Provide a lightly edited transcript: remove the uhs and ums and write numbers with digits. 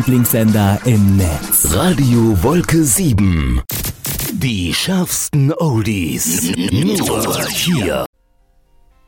Lieblingssender im Netz. Radio Wolke 7. Die schärfsten Oldies. Nur hier.